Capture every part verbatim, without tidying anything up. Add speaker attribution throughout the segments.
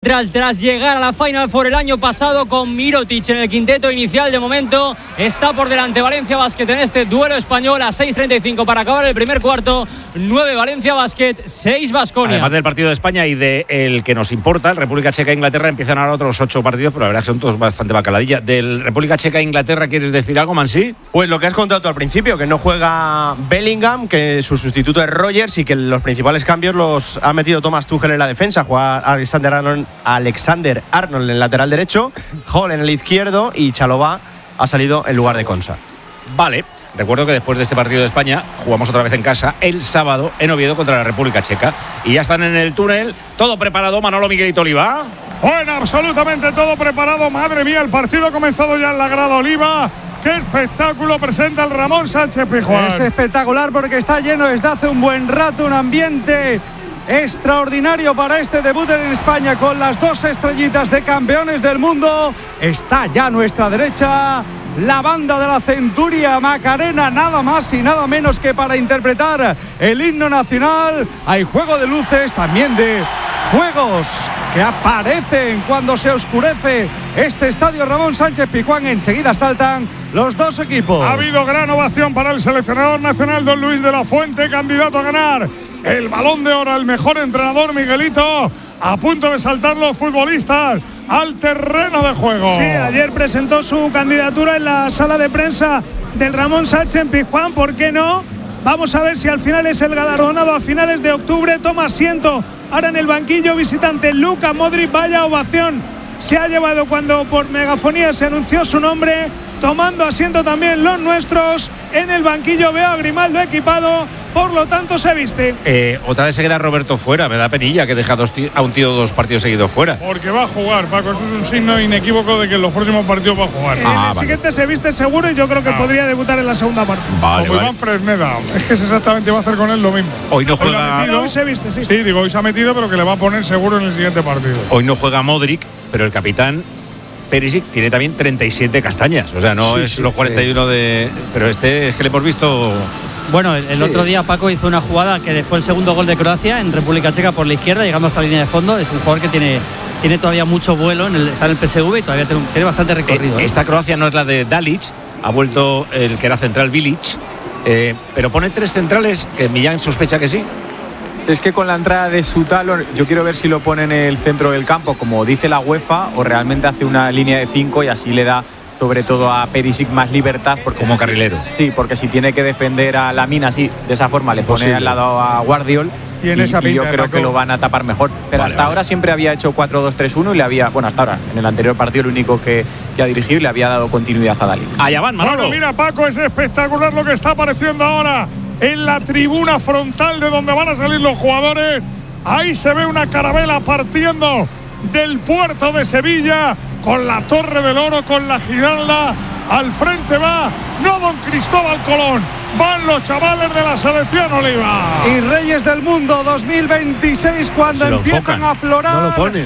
Speaker 1: tras llegar a la Final Four el año pasado con Mirotic en el quinteto inicial. De momento está por delante Valencia Basket en este duelo español a seis treinta y cinco para acabar el primer cuarto. nueve Valencia Basket, seis Baskonia.
Speaker 2: Además del partido de España y del que nos importa, el República Checa e Inglaterra, empiezan ahora otros ocho partidos, pero la verdad es que son todos bastante bacaladilla. Del República Checa e Inglaterra, ¿quieres decir algo, Mansi?
Speaker 3: Pues lo que has contado tú al principio, que no juega Bellingham, que su sustituto es Rogers y que los principales cambios los ha metido Thomas Tuchel en la defensa. Juega Alexander Arnold, Alexander Arnold en el lateral derecho, Hall en el izquierdo y Chalobah ha salido en lugar de Konsa.
Speaker 2: Vale. Recuerdo que después de este partido de España jugamos otra vez en casa el sábado en Oviedo contra la República Checa. Y ya están en el túnel, todo preparado. Manolo, Miguelito, Oliva.
Speaker 4: Bueno, absolutamente todo preparado. Madre mía, el partido ha comenzado ya en la grada Oliva. ¡Qué espectáculo presenta el Ramón Sánchez Pizjuán!
Speaker 5: Es espectacular porque está lleno desde hace un buen rato, un ambiente extraordinario para este debut en España con las dos estrellitas de campeones del mundo. Está ya a nuestra derecha la banda de la Centuria Macarena, nada más y nada menos que para interpretar el himno nacional. Hay juego de luces, también de fuegos que aparecen cuando se oscurece este estadio Ramón Sánchez Pizjuán. Enseguida saltan los dos equipos.
Speaker 4: Ha habido gran ovación para el seleccionador nacional don Luis de la Fuente, candidato a ganar el Balón de Oro, el mejor entrenador, Miguelito, a punto de saltar los futbolistas al terreno de juego.
Speaker 6: Sí, ayer presentó su candidatura en la sala de prensa del Ramón Sánchez Pizjuán. ¿Por qué no? Vamos a ver si al final es el galardonado a finales de octubre. Toma asiento ahora en el banquillo visitante Luka Modric. Vaya ovación se ha llevado cuando por megafonía se anunció su nombre. Tomando asiento también los nuestros en el banquillo. Veo a Grimaldo equipado, por lo tanto se viste.
Speaker 2: Eh, otra vez se queda Roberto fuera. Me da penilla que deja dos a un tío dos partidos seguidos fuera.
Speaker 4: Porque va a jugar, Paco. Eso es un signo inequívoco de que en los próximos partidos va a jugar.
Speaker 6: En
Speaker 2: ah,
Speaker 6: el
Speaker 2: vale.
Speaker 6: siguiente se viste seguro y yo creo que
Speaker 4: ah.
Speaker 6: podría debutar en la segunda parte.
Speaker 2: Vale,
Speaker 4: Como
Speaker 2: vale.
Speaker 4: Iván Fresneda. Es que es exactamente va a hacer con él lo mismo.
Speaker 2: Hoy no
Speaker 4: Hoy
Speaker 2: juega.
Speaker 6: Pero hoy se viste, sí.
Speaker 4: Sí, digo, hoy se ha metido, pero que le va a poner seguro en el siguiente partido.
Speaker 2: Hoy no juega Modric, pero el capitán Perisic tiene también treinta y siete castañas. O sea, no
Speaker 5: sí,
Speaker 2: es
Speaker 5: sí,
Speaker 2: los cuarenta y uno
Speaker 5: sí.
Speaker 2: de. Pero este es que le hemos visto.
Speaker 1: Bueno, el, el sí. otro día Paco hizo una jugada que fue el segundo gol de Croacia en República Checa por la izquierda, llegando hasta la línea de fondo. Es un jugador que tiene, tiene todavía mucho vuelo, en el, está en el P S V y todavía tiene, tiene bastante recorrido.
Speaker 2: Eh,
Speaker 1: ¿eh?
Speaker 2: Esta Croacia no es la de Dalic, ha vuelto el que era central Bilic, eh, pero pone tres centrales, que Millán sospecha que sí.
Speaker 7: Es que con la entrada de Sutalo, yo quiero ver si lo pone en el centro del campo, como dice la UEFA, o realmente hace una línea de cinco y así le da sobre todo a Perisic más libertad. Porque
Speaker 2: como
Speaker 7: si,
Speaker 2: carrilero.
Speaker 7: Sí, porque si tiene que defender a Lamine así, de esa forma, le pone al lado a Guardiol.
Speaker 5: Tiene
Speaker 7: y,
Speaker 5: esa pinta,
Speaker 7: y yo creo
Speaker 5: Paco.
Speaker 7: que lo van a tapar mejor. Pero
Speaker 2: vale,
Speaker 7: hasta
Speaker 2: vale.
Speaker 7: ahora siempre había hecho cuatro dos tres uno y le había, bueno, hasta ahora, en el anterior partido, el único que, que ha dirigido y le había dado continuidad a Dalic.
Speaker 2: Allá van, Manolo.
Speaker 4: Bueno, mira, Paco, es espectacular lo que está apareciendo ahora en la tribuna frontal de donde van a salir los jugadores. Ahí se ve una carabela partiendo del puerto de Sevilla con la Torre del Oro, con la Giralda. Al frente va, no don Cristóbal Colón, van los chavales de la selección Oliva.
Speaker 5: Y Reyes del Mundo dos mil veintiséis, cuando
Speaker 2: Se lo
Speaker 5: empiezan
Speaker 2: enfocan.
Speaker 5: a aflorar
Speaker 2: No lo pone.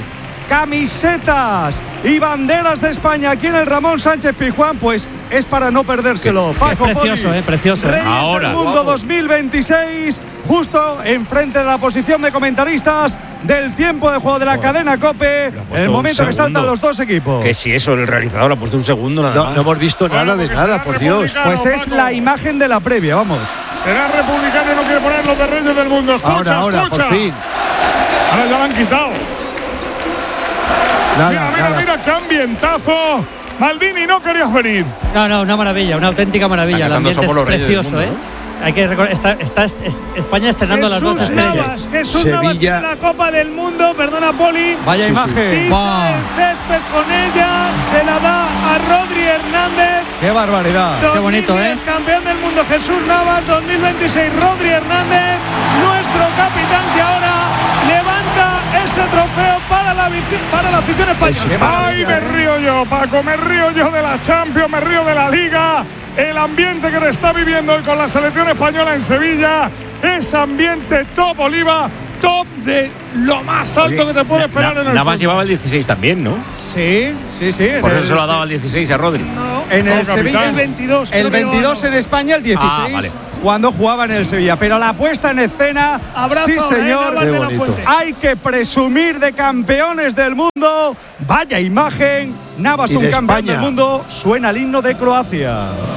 Speaker 5: camisetas y banderas de España aquí en el Ramón Sánchez Pizjuán, pues es para no perdérselo. Paco
Speaker 1: es precioso,
Speaker 5: Poli.
Speaker 1: eh, precioso.
Speaker 5: Reyes
Speaker 2: Ahora.
Speaker 5: del Mundo
Speaker 2: Guapo.
Speaker 5: dos mil veintiséis, justo enfrente de la posición de comentaristas del tiempo de juego de la cadena COPE, en el
Speaker 2: un
Speaker 5: momento que
Speaker 2: segundo.
Speaker 5: saltan los dos equipos.
Speaker 2: Que si eso, el realizador lo ha puesto un segundo nada
Speaker 8: No,
Speaker 2: más.
Speaker 8: no hemos visto
Speaker 4: Bueno,
Speaker 8: nada de
Speaker 4: porque
Speaker 8: nada,
Speaker 4: será
Speaker 8: por Dios.
Speaker 4: republicano,
Speaker 5: Pues es
Speaker 4: Paco.
Speaker 5: la imagen de la previa, vamos.
Speaker 4: Será republicano y no quiere poner los de Reyes del Mundo. Escucha,
Speaker 8: Ahora, ahora,
Speaker 4: escucha.
Speaker 8: por fin.
Speaker 4: Ahora ya lo han quitado.
Speaker 8: Nada,
Speaker 4: mira, mira,
Speaker 8: nada.
Speaker 4: mira, qué ambientazo. Maldini, no querías venir.
Speaker 1: No, no, una maravilla, una auténtica maravilla. El
Speaker 2: Están cantando
Speaker 1: ambiente
Speaker 2: Somos
Speaker 1: es
Speaker 2: los Reyes del
Speaker 1: precioso,
Speaker 2: Mundo,
Speaker 1: ¿eh? Hay que recordar, está, está es- España estrenando las dos
Speaker 6: Jesús
Speaker 1: estrellas.
Speaker 6: Navas, Jesús
Speaker 8: Sevilla.
Speaker 6: Navas tiene la Copa del Mundo, perdona Poli.
Speaker 5: Vaya imagen.
Speaker 6: Pisa
Speaker 1: Wow.
Speaker 6: el césped con ella, se la da a Rodri Hernández.
Speaker 5: Qué barbaridad.
Speaker 1: Qué bonito,
Speaker 6: dos mil diez,
Speaker 1: ¿eh?
Speaker 6: Campeón del mundo Jesús Navas, dos mil veintiséis Rodri Hernández, nuestro capitán que ahora levanta ese trofeo para la, vici- para la afición española.
Speaker 4: Ay, me río yo, Paco, me río yo de la Champions, me río de la Liga. El ambiente que le está viviendo hoy con la selección española en Sevilla es ambiente top, Oliva, top de lo más alto
Speaker 2: Oye,
Speaker 4: que se puede
Speaker 2: na-
Speaker 4: esperar
Speaker 2: na-
Speaker 4: en el
Speaker 2: Nada más
Speaker 4: fútbol.
Speaker 2: llevaba el dieciséis también, ¿no?
Speaker 5: Sí, sí, sí. en
Speaker 2: Por eso
Speaker 5: el-
Speaker 2: se lo ha dado al dieciséis a Rodri.
Speaker 6: No,
Speaker 5: En el
Speaker 4: Como
Speaker 5: Sevilla,
Speaker 4: capitán.
Speaker 6: el veintidós.
Speaker 5: el
Speaker 6: creo que lo
Speaker 5: veintidós
Speaker 6: ganó.
Speaker 5: en España, el dieciséis.
Speaker 2: Ah, vale.
Speaker 5: cuando jugaba en el Sevilla. Pero la puesta en escena,
Speaker 6: Abrazo,
Speaker 5: sí señor,
Speaker 6: eh, de la Fuente.
Speaker 5: hay que presumir de campeones del mundo. Vaya imagen, Navas un campeón del mundo, suena el himno de Croacia.